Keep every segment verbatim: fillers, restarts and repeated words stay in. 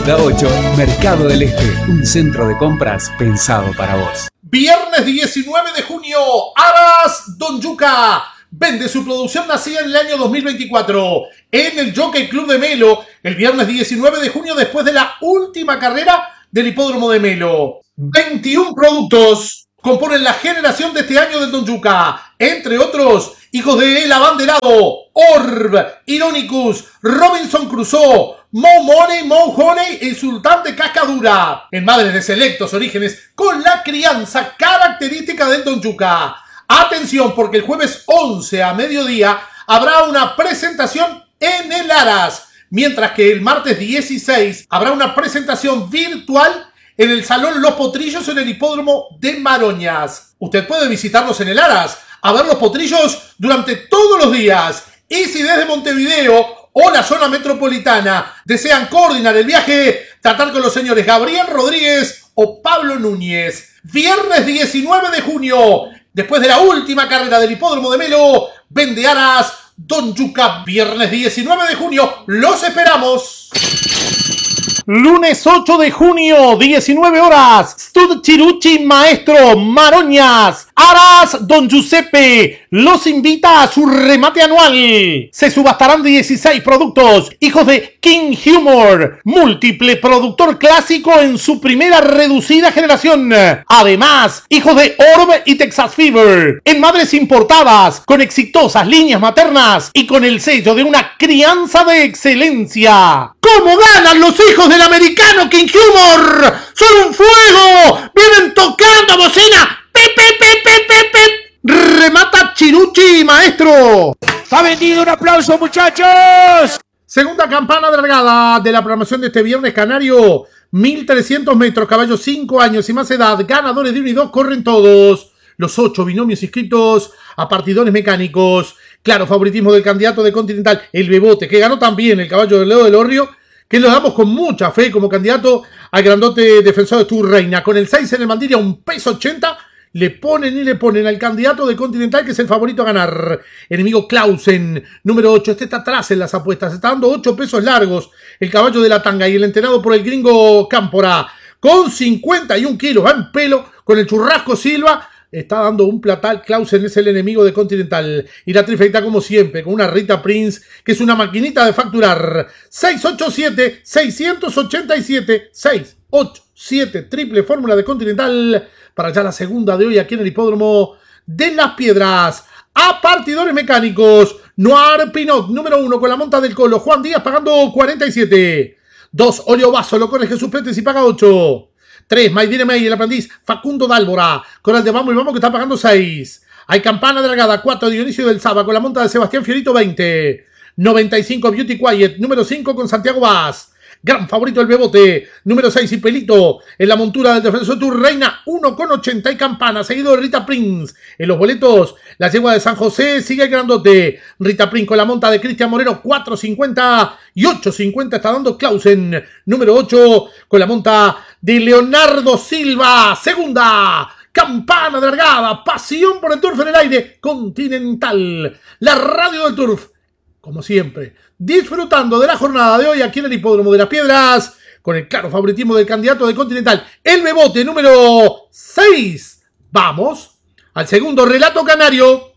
Ruta ocho, Mercado del Este, un centro de compras pensado para vos. Viernes diecinueve de junio, Aras Don Yuca vende su producción nacida en el año dos mil veinticuatro en el Jockey Club de Melo el viernes diecinueve de junio después de la última carrera del hipódromo de Melo. veintiún productos componen la generación de este año del Don Yuca, entre otros hijos de El Abanderado, Orb, Ironicus, Robinson Crusoe, Mo Money, Mo Honey y Sultán de Cascadura, en madres de selectos orígenes con la crianza característica del Don Yuca. Atención, porque el jueves once a mediodía habrá una presentación en el Aras, mientras que el martes dieciséis habrá una presentación virtual en el Salón Los Potrillos en el hipódromo de Maroñas. Usted puede visitarnos en el Aras a ver los potrillos durante todos los días. Y si desde Montevideo o la zona metropolitana desean coordinar el viaje, tratar con los señores Gabriel Rodríguez o Pablo Núñez. Viernes diecinueve de junio, después de la última carrera del hipódromo de Melo, vende Aras Don Yuca. Viernes diecinueve de junio, los esperamos. Lunes ocho de junio, diecinueve horas, Stud Chiruchi Maestro, Maroñas. Aras Don Giuseppe los invita a su remate anual. Se subastarán dieciséis productos, hijos de King Humor, múltiple productor clásico en su primera reducida generación. Además, hijos de Orb y Texas Fever, en madres importadas, con exitosas líneas maternas y con el sello de una crianza de excelencia. ¿Cómo ganan los hijos del americano King Humor? ¡Son un fuego! ¡Vienen tocando bocina! ¡Pip, pip, pip, pip, pip, pip! ¡Remata Chiruchi, maestro! ¡Está vendido! ¡Un aplauso, muchachos! Segunda campana de largada de la programación de este viernes canario. mil trescientos metros, caballos cinco años y más edad. Ganadores de uno y dos corren todos. Los ocho binomios inscritos a partidores mecánicos. Claro, favoritismo del candidato de Continental, el Bebote, que ganó también el caballo de Leo del Orrio, que lo damos con mucha fe como candidato al grandote defensor de Tu Reina. Con el seis en el mandilla, un peso ochenta, le ponen y le ponen al candidato de Continental, que es el favorito a ganar. Enemigo Clausen, número ocho, este está atrás en las apuestas, está dando ocho pesos largos, el caballo de la tanga y el entrenado por el gringo Cámpora, con cincuenta y un kilos, va en pelo, con el churrasco Silva. Está dando un platal. Clausen es el enemigo de Continental. Y la trifecta como siempre, con una Rita Prince, que es una maquinita de facturar. seis ocho siete, seis ocho siete, seis ocho siete, triple fórmula de Continental. Para ya la segunda de hoy aquí en el hipódromo de Las Piedras. A partidores mecánicos. Noir Pinot, número uno, con la monta del Colo. Juan Díaz pagando cuarenta y siete. dos, Olio Vaso, lo corre Jesús Pletes y paga ocho. tres, Maidire May, el aprendiz Facundo Dálvora, con el de Vamos y Vamos, que está pagando seis. Hay campana de largada, cuatro, Dionisio del Saba, con la monta de Sebastián Fiorito, veinte. noventa y cinco, Beauty Quiet, número cinco, con Santiago Vaz. Gran favorito el Bebote, número seis, y Pelito, en la montura del defensor Tu Reina, uno con ochenta y campana, seguido de Rita Prince. En los boletos, la yegua de San José, sigue el grandote. Rita Prince con la monta de Cristian Moreno, cuatro cincuenta y ocho cincuenta está dando Clausen. Número ocho, con la monta de Leonardo Silva, segunda. Campana de largada, pasión por el turf en el aire, Continental, la radio del turf, como siempre, disfrutando de la jornada de hoy aquí en el hipódromo de Las Piedras, con el claro favoritismo del candidato de Continental, el Bebote número seis. Vamos al segundo relato canario.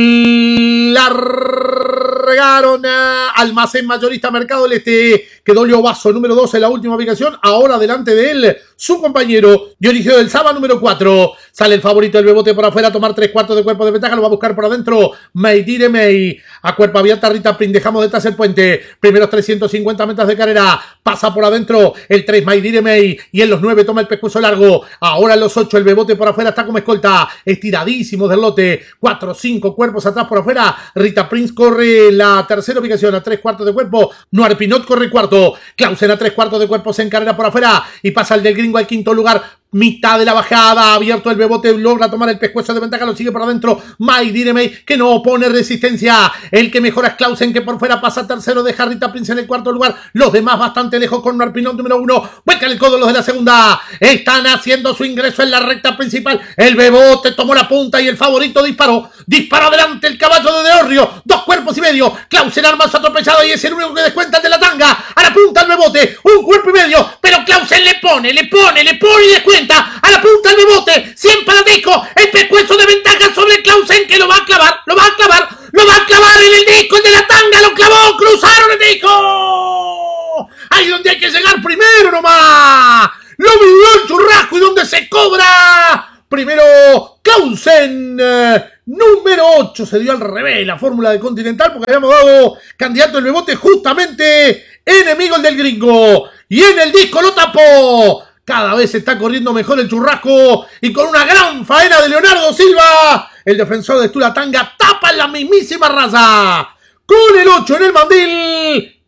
Largaron a Almacén Mayorista Mercado del Este. Quedó Leo Vaso, número doce, en la última ubicación. Ahora delante de él, su compañero Dionisio del Saba, número cuatro. Sale el favorito del Bebote por afuera a tomar tres cuartos de cuerpo de ventaja. Lo va a buscar por adentro Maidire May. A cuerpo abierta Rita Prince. Dejamos detrás el puente. Primeros trescientos cincuenta metros de carrera. Pasa por adentro el tres, Maidire May. Y en los nueve toma el pescuezo largo. Ahora en los ocho, el Bebote por afuera está como escolta. Estiradísimo del lote. cuatro, cinco cuerpos atrás por afuera. Rita Prince corre la tercera ubicación a tres cuartos de cuerpo. Noir Pinot corre cuarto. Clausen a tres cuartos de cuerpo se encarrera por afuera. Y pasa el del gringo al quinto lugar. mitad de la bajada, abierto el Bebote, logra tomar el pescuezo de ventaja, lo sigue por adentro Mike Diremey, que no opone resistencia. El que mejora es Clausen, que por fuera pasa tercero, deja a Rita Prince en el cuarto lugar. Los demás bastante lejos con Marpinón número uno. Vuelcan el codo los de la segunda. Están haciendo su ingreso en la recta principal. El Bebote tomó la punta y el favorito disparó. Disparó adelante el caballo de Deorrio. Dos cuerpos y medio. Clausen arma su atropellado y es el único que descuenta el de la tanga. A la punta el Bebote. Un cuerpo y medio. Pero Clausen le pone, le pone, le pone y descuenta. A la punta el Bebote, cien para disco, el pescuezo de ventaja sobre Clausen, que lo va a clavar, lo va a clavar, lo va a clavar en el disco, el de la tanga, lo clavó, cruzaron el disco. Ahí donde hay que llegar primero nomás. Lo vivió el churrasco y donde se cobra. Primero Clausen, eh, número ocho, se dio al revés la fórmula de Continental porque habíamos dado candidato el Bebote justamente enemigo el del gringo. Y en el disco lo tapó. Cada vez está corriendo mejor el churrasco y con una gran faena de Leonardo Silva, el defensor de Tulatanga tapa en la mismísima raza. Con el ocho en el mandil,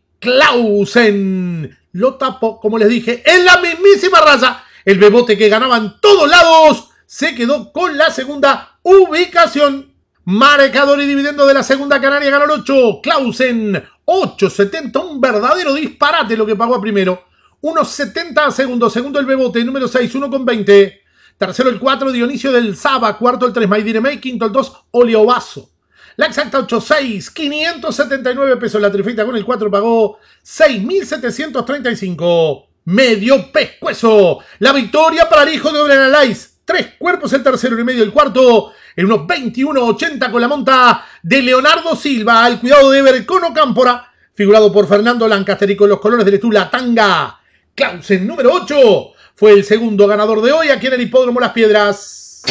Clausen lo tapó, como les dije, en la mismísima raza. El Bebote, que ganaba en todos lados, se quedó con la segunda ubicación. Marcador y dividendo de la segunda canaria, ganó el ocho. Clausen, ocho setenta, un verdadero disparate lo que pagó a primero. uno setenta segundos, segundo el Bebote, número seis, uno con veinte. Tercero el cuatro, Dionisio del Saba. Cuarto el tres, Mike Diremey. Quinto el dos, Oliovaso. La exacta ocho seis, quinientos setenta y nueve pesos. La trifecta con el cuatro pagó seis mil setecientos treinta y cinco. Medio pescuezo. La victoria para el hijo de Oren Alais. Tres cuerpos el tercero y medio el cuarto. En unos veintiuno ochenta con la monta de Leonardo Silva. Al cuidado de Bercono Cámpora. Figurado por Fernando Lancaster y con los colores de Tulatanga. Clausen, número ocho, fue el segundo ganador de hoy aquí en el Hipódromo Las Piedras.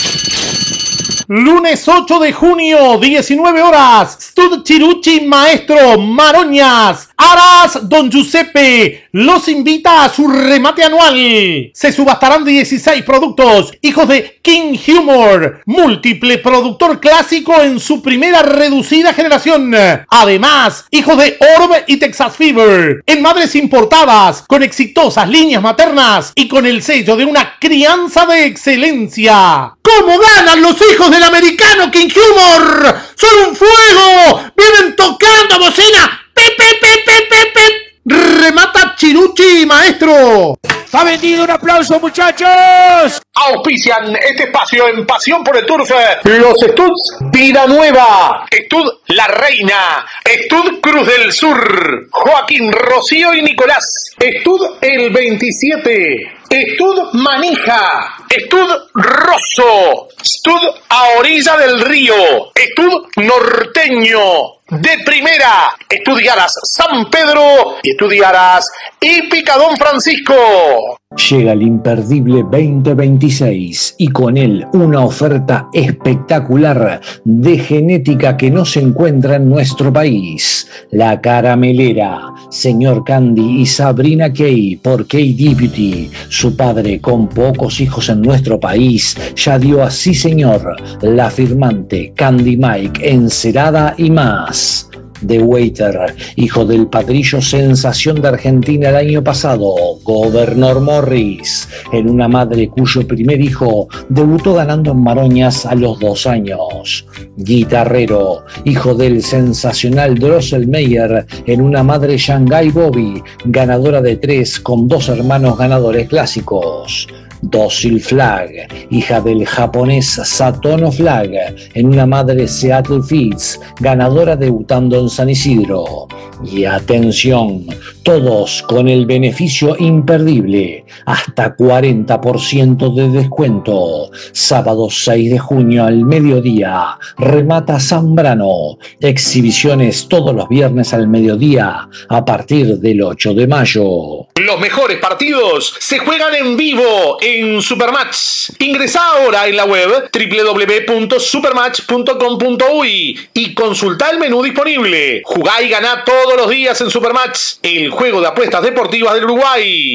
Lunes ocho de junio, diecinueve horas, Stud Chiruchi Maestro Maroñas, Aras Don Giuseppe los invita a su remate anual. Se subastarán dieciséis productos, hijos de King Humor, múltiple productor clásico en su primera reducida generación. Además, hijos de Orb y Texas Fever, en madres importadas, con exitosas líneas maternas y con el sello de una crianza de excelencia. ¿Cómo ganan los hijos del americano King Humor? ¡Son un fuego! ¡Vienen tocando bocina! ¡Pip, pip, pip, pip, pip, pip! ¡Remata Chiruchi, maestro! ¡Está vendido! ¡Un aplauso, muchachos! Auspician este espacio en Pasión por el Turf. Los Studs Vida Nueva, Stud La Reina, Stud Cruz del Sur, Joaquín, Rocío y Nicolás, Stud El veintisiete, Stud Manija, Stud Rosso, Stud A Orilla del Río, Stud Norteño, de primera, Estudiaras San Pedro y Estudiaras y Picadón Francisco. Llega el imperdible veinte veintiséis y con él una oferta espectacular de genética que no se encuentra en nuestro país. La Caramelera, señor Candy y Sabrina Kay por Kay Deputy. Su padre, con pocos hijos en nuestro país, ya dio a sí señor la firmante Candy Mike, Encerada y más. The Waiter, hijo del padrillo sensación de Argentina el año pasado, Governor Morris, en una madre cuyo primer hijo debutó ganando en Maroñas a los dos años. Guitarrero, hijo del sensacional Drosselmeyer, en una madre Shanghai Bobby, ganadora de tres con dos hermanos ganadores clásicos. Docile Flag, hija del japonés Satono Flag, en una madre Seattle Fits, ganadora debutando en San Isidro. Y atención, todos con el beneficio imperdible, hasta cuarenta por ciento de descuento. Sábado seis de junio al mediodía, remata Zambrano. Exhibiciones todos los viernes al mediodía, a partir del ocho de mayo. Los mejores partidos se juegan en vivo en Supermatch. Ingresá ahora en la web doble u doble u doble u punto supermatch punto com punto uy y consultá el menú disponible. Jugá y ganá todos los días en Supermatch, el juego de apuestas deportivas del Uruguay.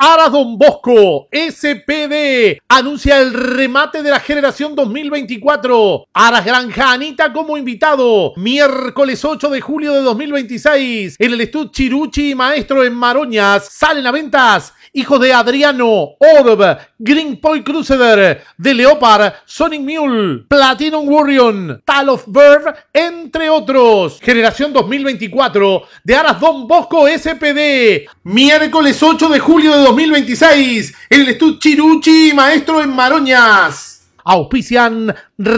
Aras Don Bosco S P D anuncia el remate de la generación dos mil veinticuatro. Aras Granja Anita como invitado. Miércoles ocho de julio de dos mil veintiséis en el Estud Chiruchi Maestro en Maroñas. Salen a ventas hijos de Adriano, Orb, Green Point Crusader, The Leopard, Sonic Mule, Platinum Warrior, Tal of Bird, entre otros. Generación dos mil veinticuatro de Aras Don Bosco S P D. Miércoles ocho de julio de dos mil veintiséis en el Estud Chiruchi Maestro en Maroñas. Auspician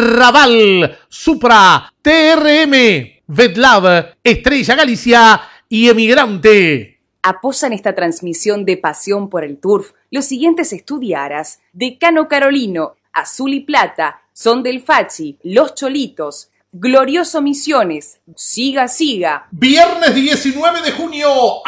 Raval, Supra, T R M, Vetlab, Estrella Galicia y Emigrante. Apoyan esta transmisión de pasión por el turf los siguientes estudiaras: Decano Carolino, Azul y Plata, Son del Fachi, Los Cholitos, Glorioso Misiones, Siga Siga. Viernes diecinueve de junio,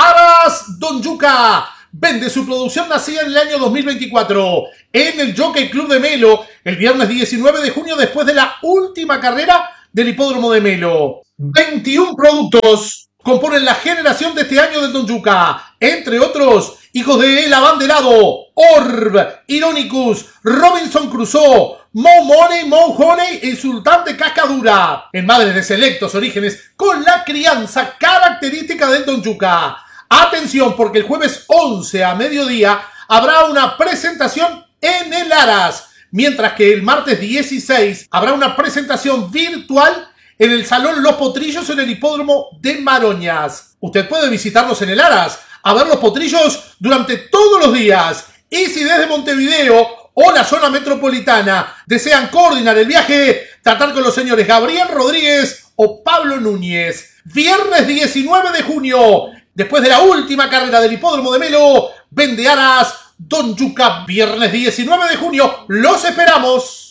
Aras Don Yuca vende su producción nacida en el año dos mil veinticuatro en el Jockey Club de Melo el viernes diecinueve de junio después de la última carrera del hipódromo de Melo. veintiún productos componen la generación de este año del Don Yuca, entre otros, hijos de El Abanderado, Orb, Ironicus, Robinson Crusoe, Mo Money, Mo Honey y Sultán de Cascadura, en madres de selectos orígenes con la crianza característica del Don Yuca. Atención, porque el jueves once a mediodía habrá una presentación en el Aras, mientras que el martes dieciséis habrá una presentación virtual en el Salón Los Potrillos en el Hipódromo de Maroñas. Usted puede visitarnos en el Aras a ver los potrillos durante todos los días. Y si desde Montevideo o la zona metropolitana desean coordinar el viaje, tratar con los señores Gabriel Rodríguez o Pablo Núñez. Viernes diecinueve de junio, después de la última carrera del Hipódromo de Melo, vende Aras Don Yuca. Viernes diecinueve de junio, los esperamos.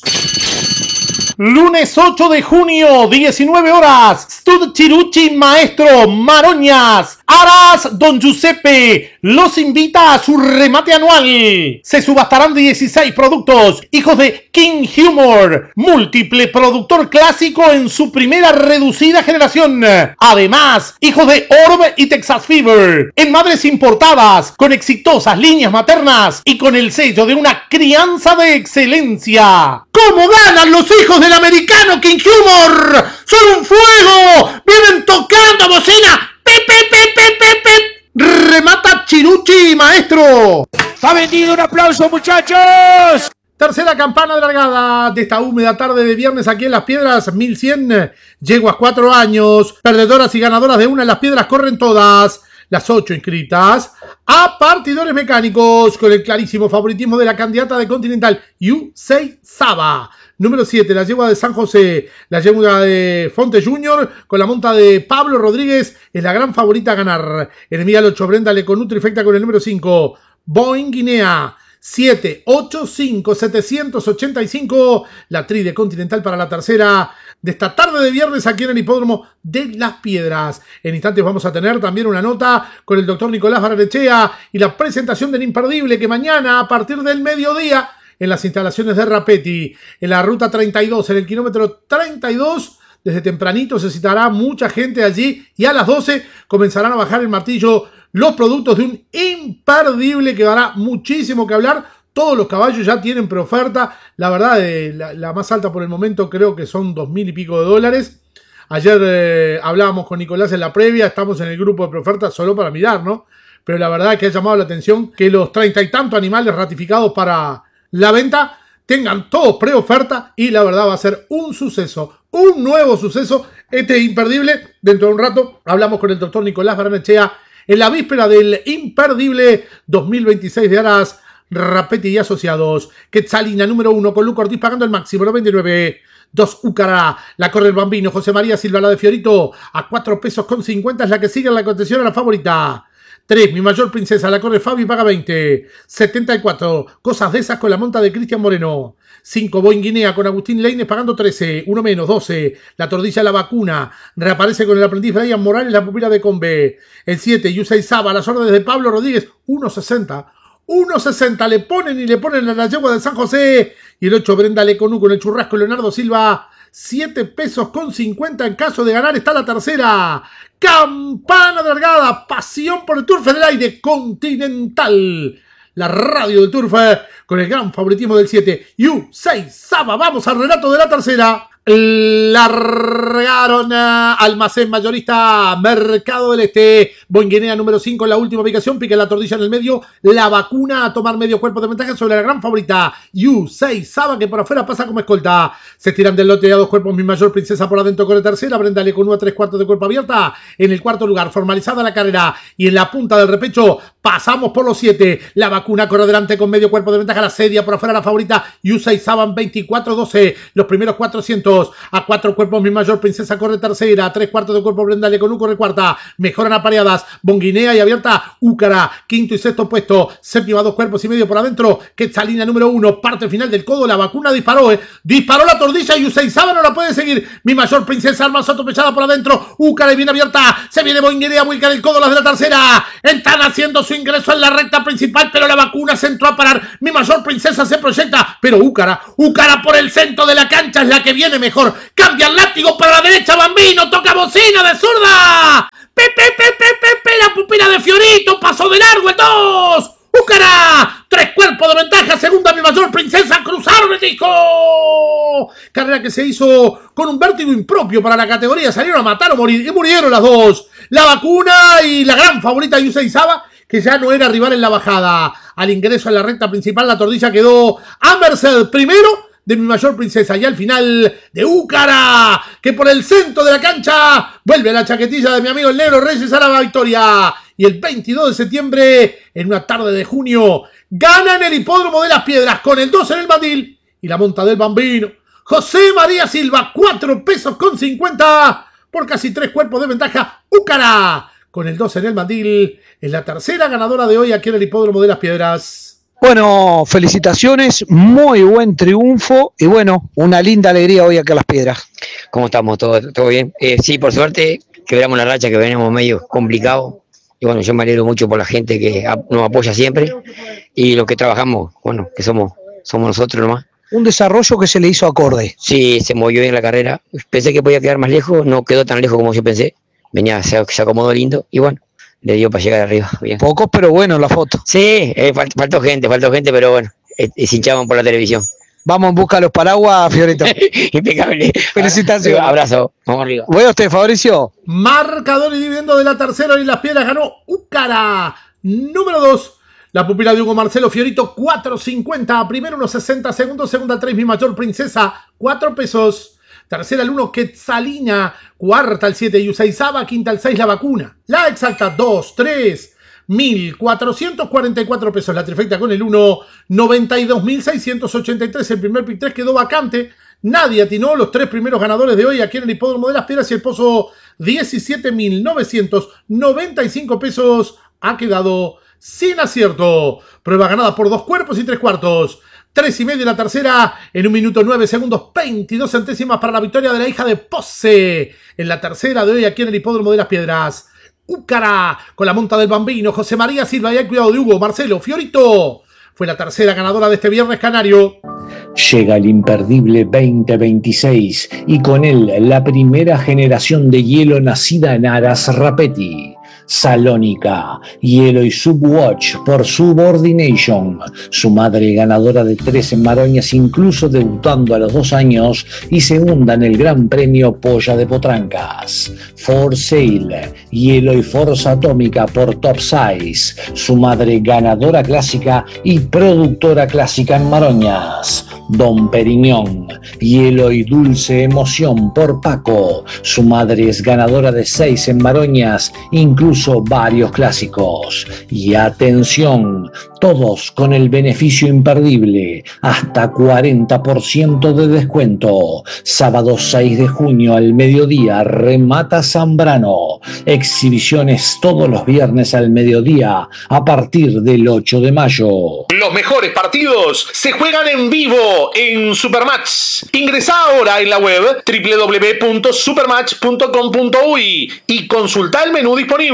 Lunes ocho de junio, diecinueve horas, Stud Chiruchi Maestro, Maroñas. Aras Don Giuseppe los invita a su remate anual. Se subastarán dieciséis productos, hijos de King Humor, múltiple productor clásico en su primera reducida generación. Además, hijos de Orb y Texas Fever, en madres importadas, con exitosas líneas maternas y con el sello de una crianza de excelencia. ¿Cómo ganan los hijos del americano King Humor? ¡Son un fuego! ¡Vienen tocando bocina! ¡Pip, pip, pip, pip, pip, pip! ¡Remata Chiruchi, maestro! ¡Está vendido! ¡Un aplauso, muchachos! Tercera campana de largada de esta húmeda tarde de viernes aquí en Las Piedras, mil cien, yeguas cuatro años, perdedoras y ganadoras de una en Las Piedras corren todas. Las ocho inscritas a partidores mecánicos con el clarísimo favoritismo de la candidata de Continental, Yusei Saba. Número siete, la yegua de San José, la yegua de Fonte Junior con la monta de Pablo Rodríguez, es la gran favorita a ganar. Enemiga al ocho, Brenda Leconu trifecta con el número cinco, Boeing Guinea. siete, ocho, cinco, setecientos ochenta y cinco, la tri de Continental para la tercera de esta tarde de viernes aquí en el Hipódromo de Las Piedras. En instantes vamos a tener también una nota con el doctor Nicolás Barrenechea y la presentación del imperdible que mañana a partir del mediodía en las instalaciones de Rapetti, en la ruta treinta y dos, en el kilómetro treinta y dos, desde tempranito se citará mucha gente allí y a las doce comenzarán a bajar el martillo los productos de un imperdible que dará muchísimo que hablar. Todos los caballos ya tienen preoferta. La verdad, eh, la, la más alta por el momento creo que son dos mil y pico de dólares. Ayer eh, hablábamos con Nicolás en la previa. Estamos en el grupo de preoferta solo para mirar, ¿no? Pero la verdad es que ha llamado la atención que los treinta y tantos animales ratificados para la venta tengan todos preoferta. Y la verdad va a ser un suceso, un nuevo suceso. Este imperdible. Dentro de un rato hablamos con el doctor Nicolás Barrenechea en la víspera del imperdible dos mil veintiséis de Aras Rapetti y Asociados. Quetzalina número uno con Luca Ortiz pagando el máximo, noventa y nueve. dos Úcara, la corre el Bambino. José María Silva, la de Fiorito, a cuatro pesos con cincuenta es la que sigue en la contención a la favorita. tres, Mi Mayor Princesa, la corre Fabi, paga veinte. setenta y cuatro, Cosas de esas con la monta de Cristian Moreno. cinco, Boeing Guinea con Agustín Leines pagando trece. uno menos, doce. La Tordilla La Vacuna. Reaparece con el aprendiz Brian Morales, la pupila de Combe. El siete, Yusei Saba, las órdenes de Pablo Rodríguez, uno sesenta. uno sesenta le ponen y le ponen a la yegua de San José. Y el ocho, Brenda Leconu con el churrasco Leonardo Silva. siete pesos con cincuenta en caso de ganar. Está la tercera. Campana de largada. Pasión por el Turf del Aire Continental. la radio del Turf, con el gran favoritismo del siete. U seis Saba, vamos al relato de la tercera. Largaron uh, Almacén Mayorista Mercado del Este, Boinguinea número cinco en la última ubicación, pica la tordilla en el medio, la vacuna a tomar medio cuerpo de ventaja sobre la gran favorita U seis Saba, que por afuera pasa como escolta. Se tiran del lote a dos cuerpos, Mi Mayor Princesa por adentro corre tercera, Brenda Leconúa tres cuartos de cuerpo abierta en el cuarto lugar, formalizada la carrera, y en la punta del repecho pasamos por los siete, la vacuna corre delante con medio cuerpo de ventaja, la sedia por afuera la favorita U seis Saba veinticuatro doce, los primeros cuatrocientos. A cuatro cuerpos, Mi Mayor Princesa corre tercera, a tres cuartos de cuerpo, Brenda Leconú corre cuarta, mejoran apareadas, Bonguinea y abierta, Úcara, quinto y sexto puesto, séptima dos cuerpos y medio por adentro, Quetzalina número uno, parte final del codo, la vacuna disparó, eh, disparó la tordilla y U seis Saba no la puede seguir, Mi Mayor Princesa arma atropellada por adentro, Úcara y bien abierta, se viene Bonguinea, Wilcar el codo, las de la tercera, están haciendo su ingreso en la recta principal, pero la vacuna se entró a parar, Mi Mayor Princesa se proyecta, pero Úcara, Úcara por el centro de la cancha es la que viene mejor, cambia el látigo para la derecha, Bambino, toca bocina de zurda, Pepe, Pepe, Pepe, la pupila de Fiorito, pasó de largo el dos, Úcara, tres cuerpos de ventaja, segunda Mi Mayor Princesa, cruzaron el disco, carrera que se hizo con un vértigo impropio para la categoría, salieron a matar o morir, y murieron las dos, la vacuna y la gran favorita U seis Saba, que ya no era rival en la bajada, al ingreso en la recta principal, la tordilla quedó a merced primero de Mi Mayor Princesa y al final de Úcara, que por el centro de la cancha vuelve la chaquetilla de mi amigo el Negro Reyes a la victoria. Y el veintidós de septiembre, en una tarde de junio, gana en el Hipódromo de las Piedras con el dos en el mandil y la monta del Bambino José María Silva, cuatro pesos con cincuenta por casi tres cuerpos de ventaja. Úcara con el dos en el mandil es la tercera ganadora de hoy aquí en el Hipódromo de las Piedras. Bueno, felicitaciones, muy buen triunfo y bueno, una linda alegría hoy aquí a Las Piedras. ¿Cómo estamos? ¿Todo, todo bien? Eh, sí, por suerte, quebramos la racha que venimos medio complicado. Y bueno, yo me alegro mucho por la gente que nos apoya siempre y los que trabajamos, bueno, que somos, somos nosotros nomás. Un desarrollo que se le hizo acorde. Sí, se movió bien la carrera. Pensé que podía quedar más lejos, no quedó tan lejos como yo pensé. Venía, se, se acomodó lindo y bueno, le dio para llegar arriba. Bien. Pocos, pero bueno, la foto. Sí, eh, falt, faltó gente, faltó gente, pero bueno, eh, eh, se hinchaban por la televisión. Vamos en busca de los paraguas, Fiorito. Impecable. Felicitaciones. Abrazo. Vamos arriba. Voy a usted, Fabricio. Marcador y dividendo de la tercera y las Piedras ganó Úcara. Número dos. La pupila de Hugo Marcelo Fiorito, cuatro cincuenta. Primero unos sesenta segundos. Segunda tres, Mi Mayor Princesa, cuatro pesos. Tercera el uno, Quetzalina. Cuarta el siete, U seis Saba. Quinta el seis, La Vacuna. La exacta, dos, tres. mil cuatrocientos cuarenta y cuatro pesos la trifecta con el uno, noventa y dos mil seiscientos ochenta y tres, el primer pick tres quedó vacante, nadie atinó, los tres primeros ganadores de hoy aquí en el Hipódromo de las Piedras y el pozo diecisiete mil novecientos noventa y cinco pesos ha quedado sin acierto, prueba ganada por dos cuerpos y tres cuartos, tres y medio la tercera, en un minuto nueve segundos, veintidós centésimas para la victoria de la hija de Pose, en la tercera de hoy aquí en el Hipódromo de las Piedras. Úcara con la monta del Bambino, José María Silva y el cuidado de Hugo Marcelo Fiorito. Fue la tercera ganadora de este viernes canario. Llega el imperdible veinte veintiséis y con él la primera generación de hielo nacida en Aras Rapetti. Salónica, hielo y Subwatch por Subordination, su madre ganadora de tres en Maroñas, incluso debutando a los dos años y segunda en el Gran Premio Polla de Potrancas. For Sale, hielo y Forza Atómica por Top Size, su madre ganadora clásica y productora clásica en Maroñas. Don Periñón, hielo y Dulce Emoción por Paco, su madre es ganadora de seis en Maroñas, incluso varios clásicos. Y atención, todos con el beneficio imperdible, hasta cuarenta por ciento de descuento. Sábado seis de junio al mediodía, remata Zambrano. Exhibiciones todos los viernes al mediodía a partir del ocho de mayo. Los mejores partidos se juegan en vivo en Supermatch. Ingresa ahora en la web doble u doble u doble u punto supermatch punto com punto uy y consulta el menú disponible.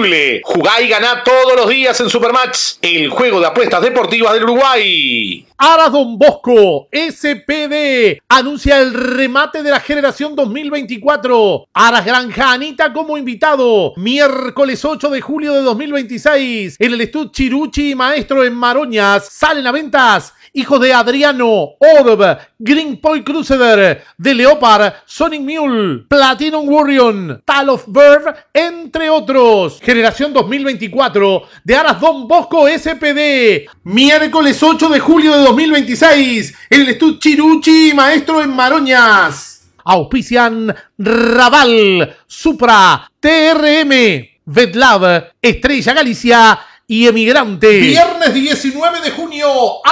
imperdible. Jugá y ganá todos los días en Supermatch, el juego de apuestas deportivas del Uruguay. Aras Don Bosco, S P D, anuncia el remate de la generación dos mil veinticuatro. Aras Granja Anita como invitado. Miércoles ocho de julio de dos mil veintiséis, en el Estud Chiruchi Maestro en Maroñas. Salen a ventas hijos de Adriano, Orb, Green Point Crusader, de Leopard, Sonic Mule, Platinum Warrior, Tal of Verve, entre otros. Generación dos mil veinticuatro de Aras Don Bosco S P D. Miércoles ocho de julio de dos mil veintiséis, en el Estud Chiruchi Maestro en Maroñas. Auspician Raval, Supra, T R M, Vetlab, Estrella Galicia y Emigrante. Viernes diecinueve de junio,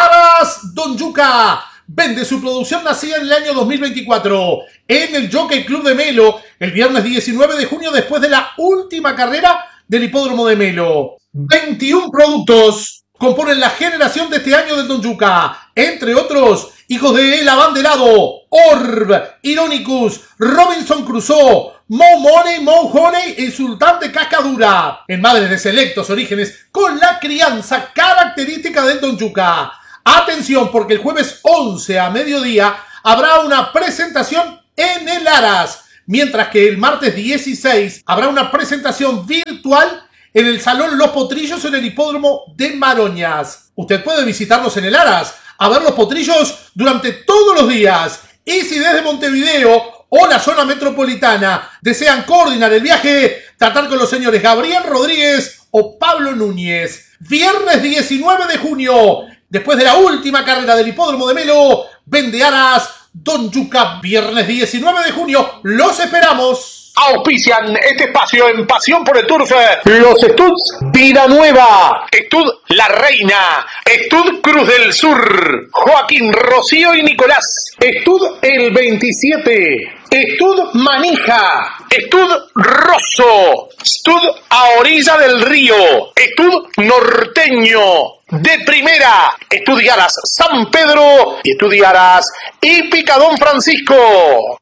Aras Don Yuca vende su producción nacida en el año dos mil veinticuatro en el Jockey Club de Melo, el viernes diecinueve de junio, después de la última carrera del hipódromo de Melo. veintiún productos componen la generación de este año del Don Yuca, entre otros, hijos de El Abanderado, Orb, Ironicus, Robinson Crusoe, Mo Money, Mo Honey y Sultán de Cascadura. En madres de selectos orígenes, con la crianza característica del Don Yuca. Atención, porque el jueves once a mediodía habrá una presentación en el Aras, mientras que el martes dieciséis habrá una presentación virtual en el Salón Los Potrillos en el hipódromo de Maroñas. Usted puede visitarnos en el Aras a ver los potrillos durante todos los días. Y si desde Montevideo o la zona metropolitana desean coordinar el viaje, tratar con los señores Gabriel Rodríguez o Pablo Núñez. Viernes diecinueve de junio, después de la última carrera del hipódromo de Melo, vende Aras Don Yuca. Viernes diecinueve de junio, los esperamos. Auspician este espacio en Pasión por el Turf los Estuds Vida Nueva, Estud La Reina, Estud Cruz del Sur, Joaquín, Rocío y Nicolás, Estud El veintisiete, Estud Manija, Estud Rosso, Estud A Orilla del Río, Estud Norteño, de Primera, Estudiaras San Pedro y Estudiaras y Picadón Francisco.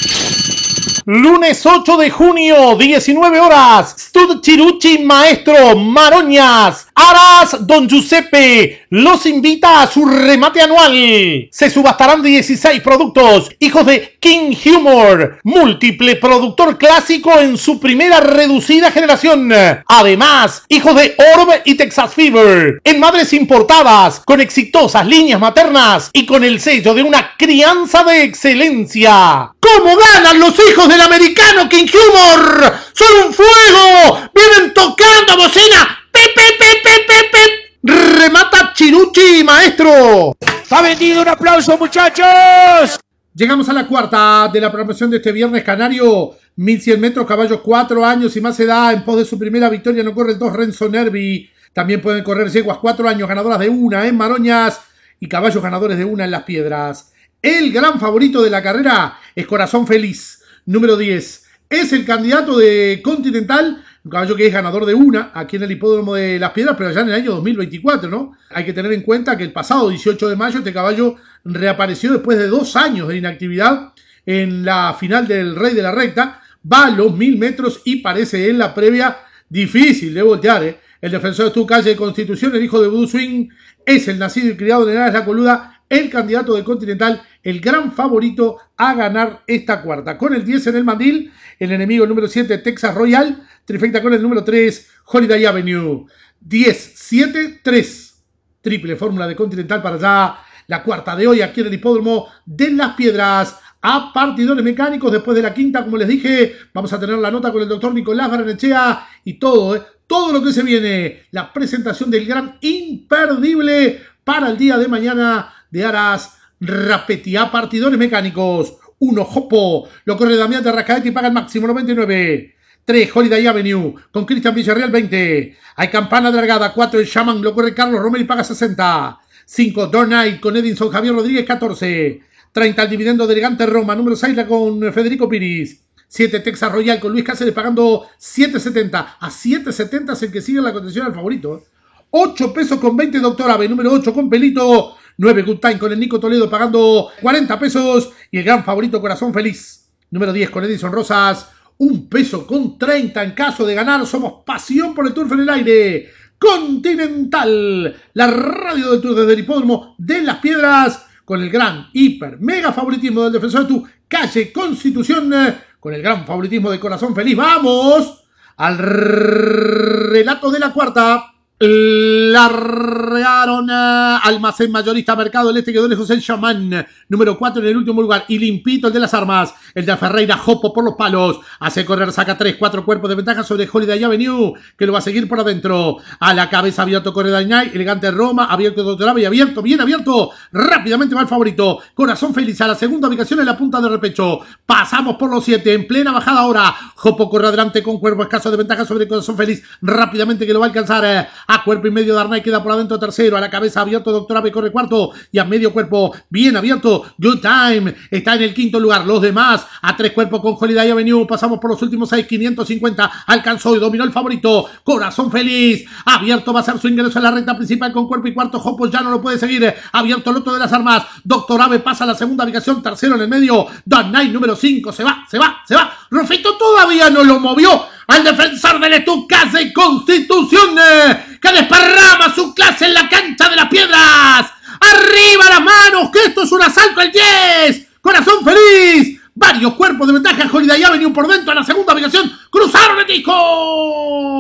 Lunes ocho de junio, diecinueve horas, Stud Chiruchi Maestro, Maroñas. Aras Don Giuseppe los invita a su remate anual. Se subastarán dieciséis productos, hijos de King Humor, múltiple productor clásico en su primera reducida generación. Además, hijos de Orb y Texas Fever, en madres importadas, con exitosas líneas maternas y con el sello de una crianza de excelencia. ¿Cómo ganan los hijos del americano King Humor? ¡Son un fuego! ¡Vienen tocando bocina! ¡Pep, pep, pep, pep, pep, pep! ¡Remata Chiruchi, maestro! ¡Está vendido! ¡Un aplauso, muchachos! Llegamos a la cuarta de la programación de este viernes canario. mil cien metros, caballos cuatro años y más edad. En pos de su primera victoria no corre el dos Renzo Nervi. También pueden correr yeguas cuatro años, ganadoras de una en Maroñas y caballos ganadores de una en Las Piedras. El gran favorito de la carrera es Corazón Feliz, número diez. Es el candidato de Continental, un caballo que es ganador de una aquí en el hipódromo de Las Piedras, pero ya en el año dos mil veinticuatro, ¿no? Hay que tener en cuenta que el pasado dieciocho de mayo este caballo reapareció después de dos años de inactividad en la final del Rey de la Recta. Va a los mil metros y parece en la previa difícil de voltear, ¿eh? El defensor de tu calle de Constitución, el hijo de Voodoo Swing, es el nacido y criado en Aras La Coluda, el candidato de Continental, el gran favorito a ganar esta cuarta. Con el diez en el mandil, el enemigo el número siete, Texas Royal, trifecta con el número tres, Holiday Avenue. diez, siete, tres. Triple fórmula de Continental para ya la cuarta de hoy aquí en el hipódromo de Las Piedras. A partidores mecánicos, después de la quinta, como les dije, vamos a tener la nota con el doctor Nicolás Barrenechea y todo, ¿eh? Todo lo que se viene, la presentación del gran imperdible para el día de mañana de Aras Rapetti. A partidores mecánicos, uno, Jopo, lo corre Damián de Rascaete y paga el máximo, noventa y nueve. tres, Holiday Avenue, con Cristian Villarreal, veinte. Hay Campana Delgada, cuatro, el Shaman, lo corre Carlos Romero y paga sesenta. cinco, Dark Knight, con Edinson Javier Rodríguez, catorce. treinta, el dividendo de Elegante Roma, número seis, la con Federico Piris. siete, Texas Royal con Luis Cáceres pagando siete setenta. A siete setenta es el que sigue la contención al favorito. ocho pesos con veinte, Doctor Ave, número ocho con Pelito. nueve, Good Time con el Nico Toledo pagando cuarenta pesos. Y el gran favorito Corazón Feliz, número diez con Edison Rosas. un peso con treinta en caso de ganar. Somos pasión por el turf en el aire. Continental, la radio del Turf desde el hipódromo de Las Piedras, con el gran, hiper, mega favoritismo del defensor de tu calle Constitución, con el gran favoritismo de Corazón Feliz. Vamos al relato de la cuarta. Largaron uh, Almacén Mayorista Mercado del Este, quedó lejos el Chamán, número cuatro en el último lugar, y limpito el de las armas, el de Ferreira, Jopo por los palos, hace correr, saca tres, cuatro cuerpos de ventaja sobre Holiday Avenue, que lo va a seguir por adentro, a la cabeza abierto corre Dainay, elegante Roma, abierto Doctor Ave y abierto, bien abierto, rápidamente va el favorito, Corazón Feliz a la segunda ubicación en la punta de repecho, pasamos por los siete, en plena bajada ahora, Jopo corre adelante con cuerpo escaso de ventaja sobre Corazón Feliz, rápidamente que lo va a alcanzar, eh, a cuerpo y medio Darnay queda por adentro tercero, a la cabeza abierto Doctor Ave corre cuarto y a medio cuerpo bien abierto Good Time está en el quinto lugar. Los demás a tres cuerpos con Holiday Avenue, pasamos por los últimos seis, quinientos cincuenta, alcanzó y dominó el favorito Corazón Feliz, abierto va a ser su ingreso en la recta principal con cuerpo y cuarto, Jopo ya no lo puede seguir, abierto el otro de las armas, Doctor Ave pasa a la segunda ubicación, tercero en el medio, Darnay número cinco, se va, se va, se va, Rufito todavía no lo movió al defensor del Estucas y Constitución, eh, que desparrama su clase en la cancha de Las Piedras. ¡Arriba las manos! ¡Que esto es un asalto al diez! ¡Corazón Feliz! Varios cuerpos de ventaja, Holiday Avenue por dentro a la segunda ubicación. ¡Cruzaron el disco!